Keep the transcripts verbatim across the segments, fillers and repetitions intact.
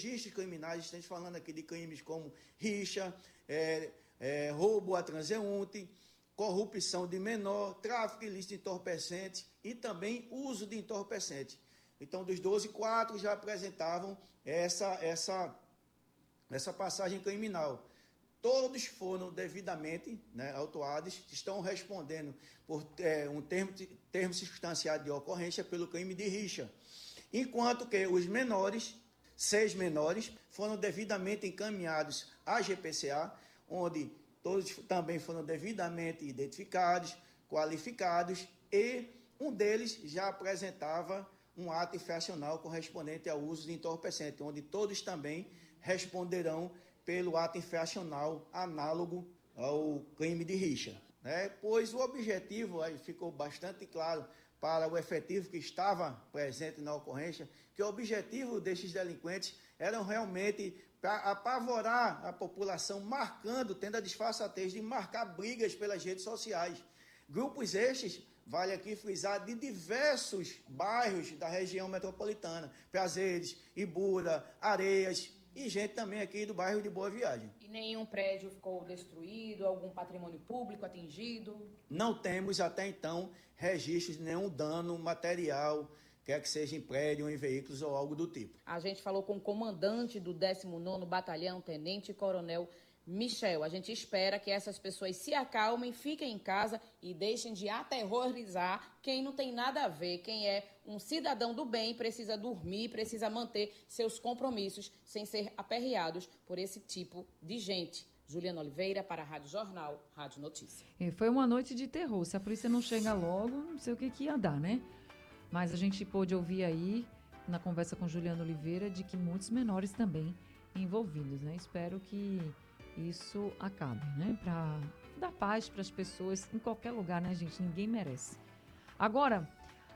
registros criminais, estamos falando aqui de crimes como rixa, é, é, roubo a transeunte, corrupção de menor, tráfico ilícito de entorpecente e também uso de entorpecente. Então, dos doze, quatro já apresentavam essa, essa, essa passagem criminal. Todos foram devidamente, né, autuados, estão respondendo por é, um termo, termo circunstanciado de ocorrência pelo crime de rixa. Enquanto que os menores, seis menores, foram devidamente encaminhados à G P C A, onde todos também foram devidamente identificados, qualificados, e um deles já apresentava um ato infracional correspondente ao uso de entorpecente, onde todos também responderão pelo ato infracional análogo ao crime de rixa, né? Pois o objetivo, aí ficou bastante claro para o efetivo que estava presente na ocorrência, que o objetivo desses delinquentes era realmente para apavorar a população, marcando, tendo a disfarçatez de marcar brigas pelas redes sociais. Grupos estes, vale aqui frisar, de diversos bairros da região metropolitana, Prazeres, Ibura, Areias, e gente também aqui do bairro de Boa Viagem. E nenhum prédio ficou destruído, algum patrimônio público atingido? Não temos até então registros de nenhum dano material, quer que seja em prédio, em veículos ou algo do tipo. A gente falou com o comandante do décimo nono Batalhão, Tenente Coronel Michel. A gente espera que essas pessoas se acalmem, fiquem em casa e deixem de aterrorizar quem não tem nada a ver, quem é um cidadão do bem, precisa dormir, precisa manter seus compromissos sem ser aperreados por esse tipo de gente. Juliana Oliveira para a Rádio Jornal, Rádio Notícia. E foi uma noite de terror. Se a polícia não chega logo, não sei o que, que ia dar, né? Mas a gente pôde ouvir aí, na conversa com Juliana Oliveira, de que muitos menores também envolvidos, né? Espero que isso acabe, né? Para dar paz para as pessoas em qualquer lugar, né, gente? Ninguém merece. Agora,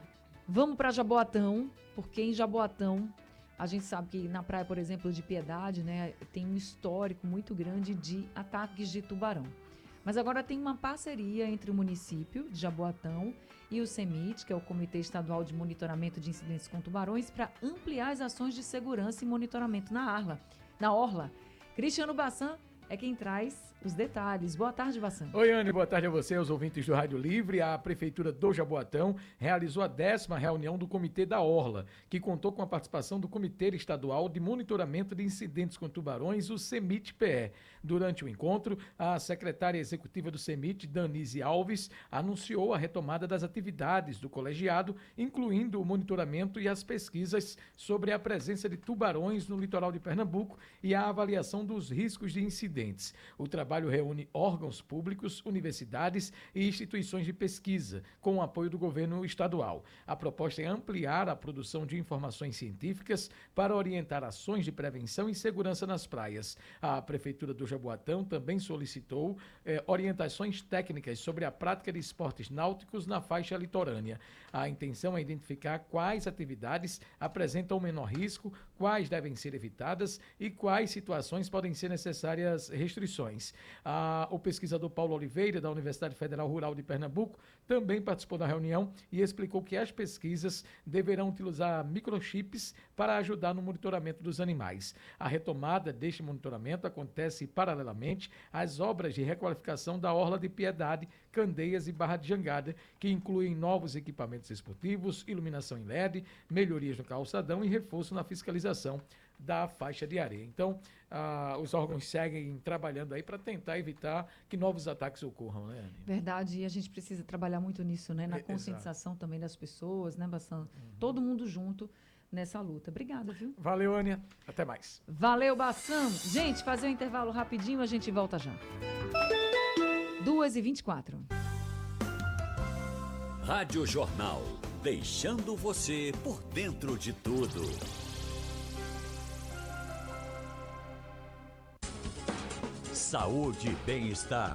vamos para Jaboatão, porque em Jaboatão a gente sabe que na praia, por exemplo, de Piedade, né, tem um histórico muito grande de ataques de tubarão. Mas agora tem uma parceria entre o município de Jaboatão e o CEMIT, que é o Comitê Estadual de Monitoramento de Incidentes com Tubarões, para ampliar as ações de segurança e monitoramento na Arla, na Orla. Cristiano Bassan é quem traz os detalhes. Boa tarde, Bassan. Oi, Anne, boa tarde a você, aos ouvintes do Rádio Livre. A Prefeitura do Jaboatão realizou a décima reunião do Comitê da Orla, que contou com a participação do Comitê Estadual de Monitoramento de Incidentes com Tubarões, o CEMIT-P E. Durante o encontro, a secretária executiva do CEMIT, Danise Alves, anunciou a retomada das atividades do colegiado, incluindo o monitoramento e as pesquisas sobre a presença de tubarões no litoral de Pernambuco e a avaliação dos riscos de incidentes. O trabalho reúne órgãos públicos, universidades e instituições de pesquisa, com o apoio do governo estadual. A proposta é ampliar a produção de informações científicas para orientar ações de prevenção e segurança nas praias. A Prefeitura do Jaboatão também solicitou eh, orientações técnicas sobre a prática de esportes náuticos na faixa litorânea. A intenção é identificar quais atividades apresentam o menor risco, quais devem ser evitadas e quais situações podem ser necessárias restrições. Ah, o pesquisador Paulo Oliveira, da Universidade Federal Rural de Pernambuco, também participou da reunião e explicou que as pesquisas deverão utilizar microchips para ajudar no monitoramento dos animais. A retomada deste monitoramento acontece paralelamente às obras de requalificação da Orla de Piedade, Candeias e Barra de Jangada, que incluem novos equipamentos esportivos, iluminação em L E D, melhorias no calçadão e reforço na fiscalização da faixa de areia. Então, ah, os órgãos seguem trabalhando aí para tentar evitar que novos ataques ocorram, né, Anny? Verdade, e a gente precisa trabalhar muito nisso, né? Na É, conscientização exato. também das pessoas, né, Bassan? Uhum. Todo mundo junto nessa luta. Obrigada, viu? Valeu, Ania. Até mais. Valeu, Bassan. Gente, fazer um intervalo rapidinho, a gente volta já. duas e vinte e quatro. Rádio Jornal, deixando você por dentro de tudo. Saúde e bem-estar.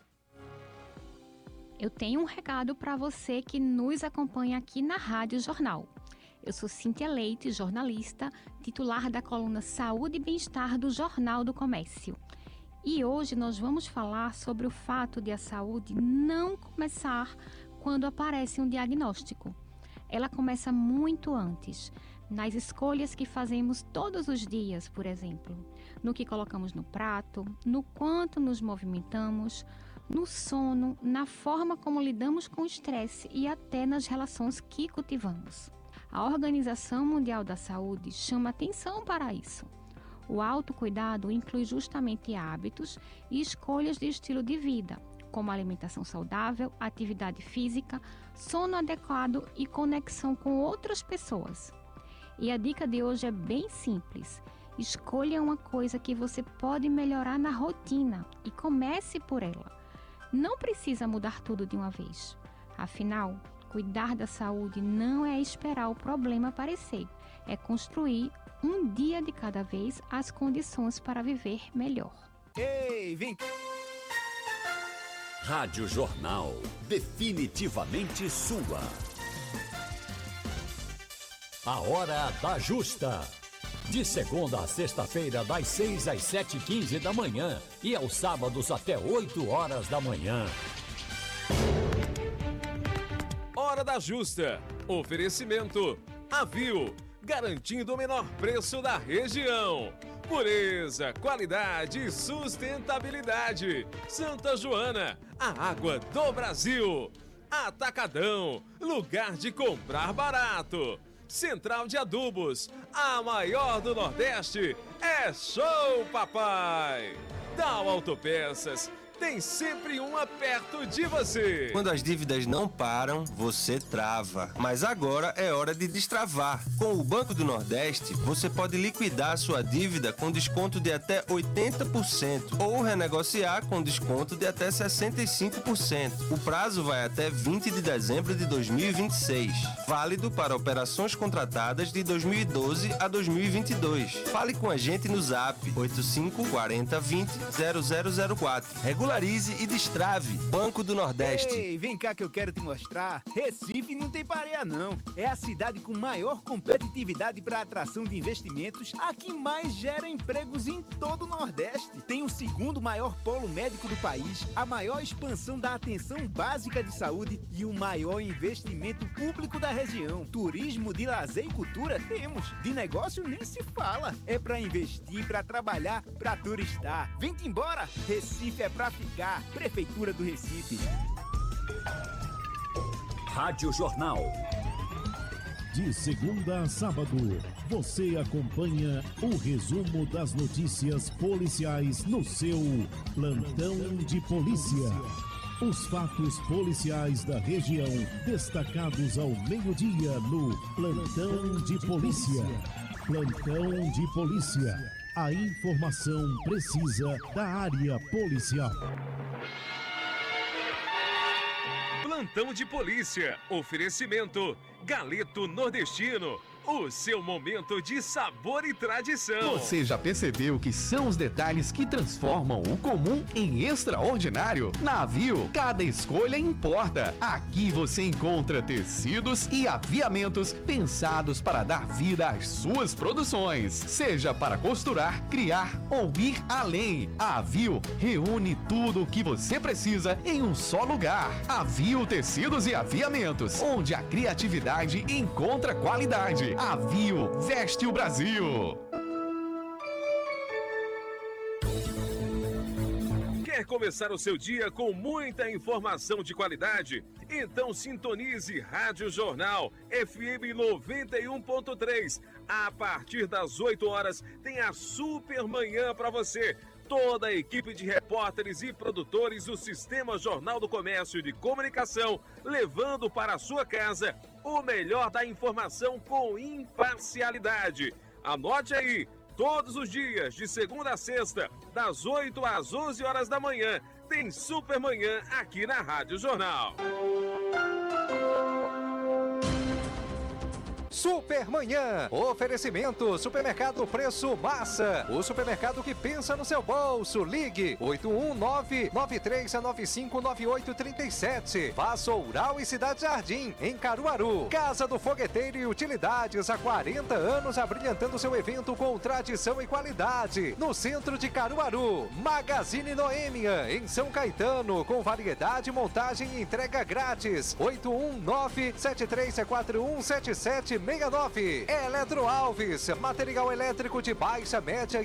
Eu tenho um recado para você que nos acompanha aqui na Rádio Jornal. Eu sou Cíntia Leite, jornalista, titular da coluna Saúde e Bem-Estar do Jornal do Comércio. E hoje nós vamos falar sobre o fato de a saúde não começar quando aparece um diagnóstico. Ela começa muito antes. nas escolhas que fazemos todos os dias, por exemplo, no que colocamos no prato, no quanto nos movimentamos, no sono, na forma como lidamos com o estresse e até nas relações que cultivamos. A Organização Mundial da Saúde chama atenção para isso. O autocuidado inclui justamente hábitos e escolhas de estilo de vida, como alimentação saudável, atividade física, sono adequado e conexão com outras pessoas. E a dica de hoje é bem simples. Escolha uma coisa que você pode melhorar na rotina e comece por ela. Não precisa mudar tudo de uma vez. Afinal, cuidar da saúde não é esperar o problema aparecer, é construir um dia de cada vez as condições para viver melhor. Ei, vem! Rádio Jornal, definitivamente sua. A Hora da Justa. De segunda a sexta-feira, das seis às sete e quinze da manhã e aos sábados até oito horas da manhã. Hora da Justa. Oferecimento Avil, garantindo o menor preço da região. Pureza, qualidade e sustentabilidade. Santa Joana, a água do Brasil. Atacadão, lugar de comprar barato. Central de Adubos, a maior do Nordeste. É show, papai! Dal Autopeças, tem sempre uma perto de você. Quando as dívidas não param, você trava. Mas agora é hora de destravar. Com o Banco do Nordeste, você pode liquidar sua dívida com desconto de até oitenta por cento ou renegociar com desconto de até sessenta e cinco por cento. O prazo vai até vinte de dezembro de dois mil e vinte e seis. Válido para operações contratadas de dois mil e doze a dois mil e vinte e dois. Fale com a gente no Zap oito cinco quatro zero dois zero zero zero zero quatro. Regularize e destrave. Banco do Nordeste. Ei, vem cá que eu quero te mostrar. Recife não tem pareia não. É a cidade com maior competitividade para atração de investimentos, a que mais gera empregos em todo o Nordeste. Tem o segundo maior polo médico do país, a maior expansão da atenção básica de saúde e o maior investimento público da região. Turismo, de lazer e cultura temos. De negócio nem se fala. É para investir, para trabalhar, para turistar. Vem-te embora. Recife é para ficar. Prefeitura do Recife. Rádio Jornal. De segunda a sábado, você acompanha o resumo das notícias policiais no seu Plantão de Polícia. Os fatos policiais da região destacados ao meio-dia no Plantão de Polícia. Plantão de Polícia. A informação precisa da área policial. Plantão de Polícia. Oferecimento Galeto Nordestino. O seu momento de sabor e tradição. Você já percebeu que são os detalhes que transformam o comum em extraordinário? Na Avil, cada escolha importa. Aqui você encontra tecidos e aviamentos pensados para dar vida às suas produções. Seja para costurar, criar ou ir além. A Avil reúne tudo o que você precisa em um só lugar. Avil Tecidos e Aviamentos, onde a criatividade encontra qualidade. Avil veste o Brasil. Quer começar o seu dia com muita informação de qualidade? Então sintonize Rádio Jornal F M noventa e um ponto três. A partir das oito horas tem a Super Manhã para você. Toda a equipe de repórteres e produtores do Sistema Jornal do Comércio de Comunicação, levando para a sua casa o melhor da informação com imparcialidade. Anote aí, todos os dias, de segunda a sexta, das oito às onze horas da manhã, tem Super Manhã aqui na Rádio Jornal. Supermanhã. Oferecimento Supermercado Preço Massa. O supermercado que pensa no seu bolso. Ligue oito um nove, nove três nove cinco, nove oito três sete. Vassoural e Cidade Jardim, em Caruaru. Casa do Fogueteiro e Utilidades, há quarenta anos abrilhantando seu evento com tradição e qualidade. No centro de Caruaru. Magazine Noêmia, em São Caetano, com variedade, montagem e entrega grátis. oito um nove, sete três quatro um, sete sete seis sessenta e nove. Eletro Alves, material elétrico de baixa, média